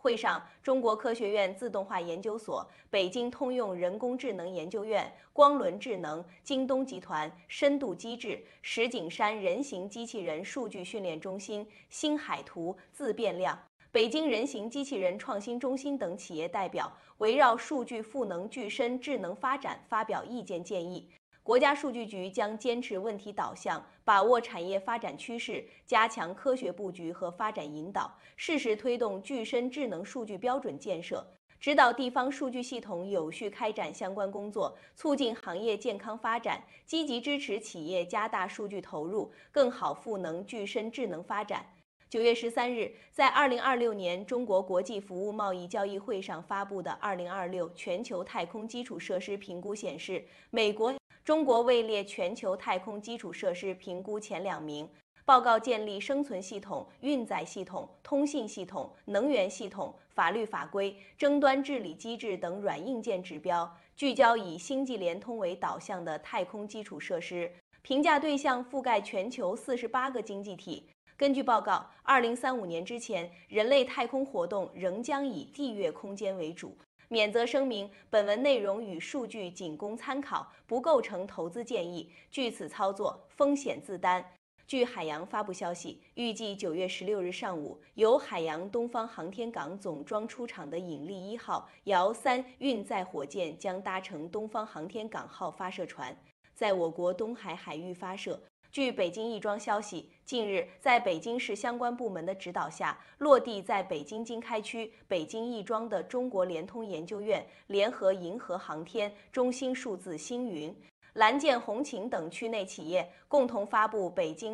会上，中国科学院自动化研究所、北京通用人工智能研究院、光轮智能、京东集团、深度机制、石景山人形机器人数据训练中心、星海图、自变量、北京人形机器人创新中心等企业代表围绕数据赋能具身智能发展发表意见建议。国家数据局将坚持问题导向，把握产业发展趋势，加强科学布局和发展引导，适时推动具身智能数据标准建设，指导地方数据系统有序开展相关工作，促进行业健康发展，积极支持企业加大数据投入，更好赋能具身智能发展。9月13日，在2026年中国国际服务贸易交易会上发布的2026全球太空基础设施评估显示，中国位列全球太空基础设施评估前2名。报告建立生存系统、运载系统、通信系统、能源系统、法律法规、争端治理机制等软硬件指标，聚焦以星际联通为导向的太空基础设施，评价对象覆盖全球48个经济体。根据报告，2035年之前，人类太空活动仍将以地月空间为主。免责声明：本文内容与数据仅供参考，不构成投资建议。据此操作，风险自担。据海洋发布消息，预计9月16日上午，由海洋东方航天港总装出厂的引力1号遥3运载火箭将搭乘东方航天港号发射船，在我国东海海域发射。据北京亦庄消息，近日在北京市相关部门的指导下，落地在北京经开区北京亦庄的中国联通研究院联合银河航天、中兴数字星云、蓝箭红擎等区内企业共同发布北京